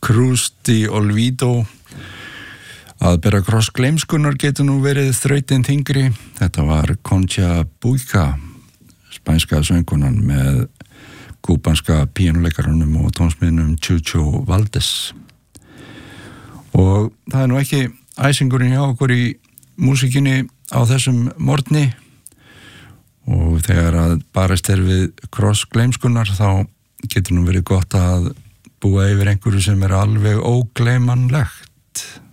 Cruz di Olvido. Að bera kross gleymskunnar getur nú verið þrautin þyngri. Þetta var Concha Buica, spænska söngkonan með kúbanska píanuleikarunum og tónsmiðnum Chucho Valdés. Og það nú ekki æsingurinn hjá okkur í músikinni á þessum morgni, og þegar að barist við kross gleymskunnar þá getur nú verið gott að búa yfir einhverju sem alveg ógleymanlegt.